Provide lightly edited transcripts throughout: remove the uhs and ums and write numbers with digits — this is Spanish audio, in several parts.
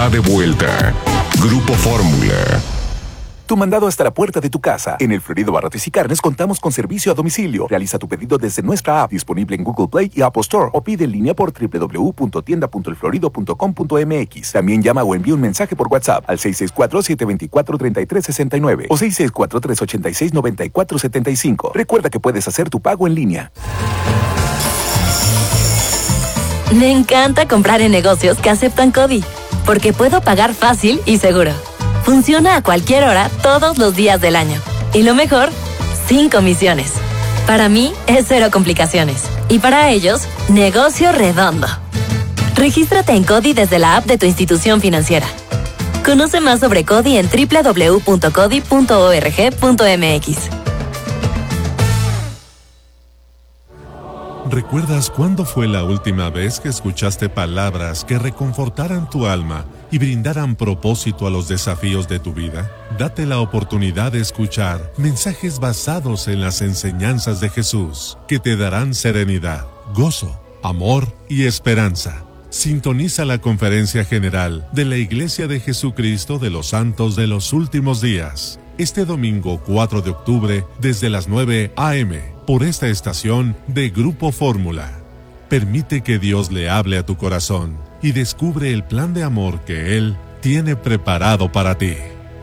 está de vuelta. Grupo Fórmula. Tu mandado hasta la puerta de tu casa. En El Florido Abarrotes y Carnes contamos con servicio a domicilio. Realiza tu pedido desde nuestra app, disponible en Google Play y Apple Store, o pide en línea por www.tienda.elflorido.com.mx. También llama o envía un mensaje por WhatsApp al 664-724-3369 o 664-386-9475. Recuerda que puedes hacer tu pago en línea. Me encanta comprar en negocios que aceptan CODI, porque puedo pagar fácil y seguro. Funciona a cualquier hora, todos los días del año. Y lo mejor, sin comisiones. Para mí, es cero complicaciones. Y para ellos, negocio redondo. Regístrate en CODI desde la app de tu institución financiera. Conoce más sobre CODI en www.codi.org.mx. ¿Recuerdas cuándo fue la última vez que escuchaste palabras que reconfortaran tu alma y brindaran propósito a los desafíos de tu vida? Date la oportunidad de escuchar mensajes basados en las enseñanzas de Jesús, que te darán serenidad, gozo, amor y esperanza. Sintoniza la Conferencia General de la Iglesia de Jesucristo de los Santos de los Últimos Días, este domingo 4 de octubre desde las 9 a.m., por esta estación de Grupo Fórmula. Permite que Dios le hable a tu corazón y descubre el plan de amor que Él tiene preparado para ti.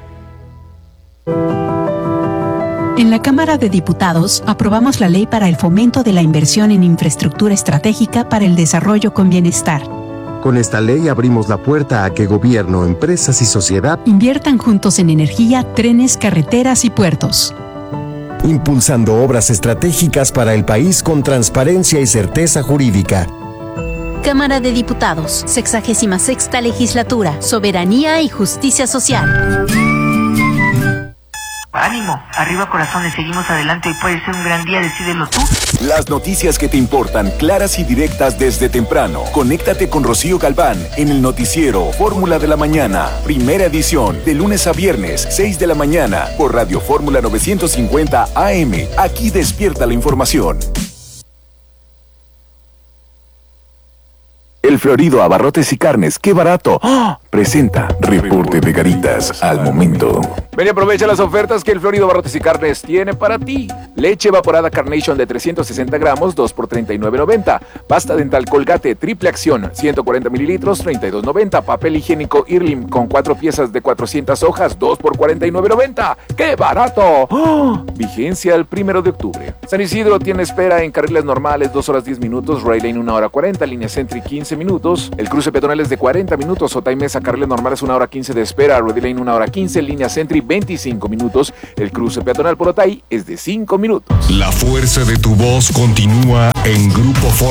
En la Cámara de Diputados aprobamos la Ley para el Fomento de la Inversión en Infraestructura Estratégica para el Desarrollo con Bienestar. Con esta ley abrimos la puerta a que gobierno, empresas y sociedad inviertan juntos en energía, trenes, carreteras y puertos, impulsando obras estratégicas para el país con transparencia y certeza jurídica. Cámara de Diputados, 66ª Legislatura, Soberanía y Justicia Social. Ánimo, arriba corazones, seguimos adelante, hoy puede ser un gran día, decídelo tú. Las noticias que te importan, claras y directas desde temprano. Conéctate con Rocío Galván en el noticiero Fórmula de la Mañana, primera edición, de lunes a viernes, 6 de la mañana, por Radio Fórmula 950 AM. Aquí despierta la información. El Florido Abarrotes y Carnes, ¡qué barato! ¡Oh! Presenta Reporte de Garitas al momento. Ven y aprovecha las ofertas que el Florido Abarrotes y Carnes tiene para ti. Leche evaporada Carnation de 360 gramos, 2 por $39.90. Pasta dental Colgate triple acción, 140 mililitros, $32.90. Papel higiénico Irlim con 4 piezas de 400 hojas, 2 por $49.90. ¡Qué barato! ¡Oh! Vigencia el 1 de octubre. San Isidro tiene espera en carriles normales 2 horas 10 minutos, Rail Lane 1 hora 40, línea Sentry 15 minutos. El cruce peatonal es de 40 minutos, Otay Mesa carriles normales 1 hora 15 de espera, Ready Lane 1 hora 15, línea Sentry 25 minutos. El cruce peatonal por Otay es de 5 minutos. La fuerza de tu voz continúa en Grupo Fórmula.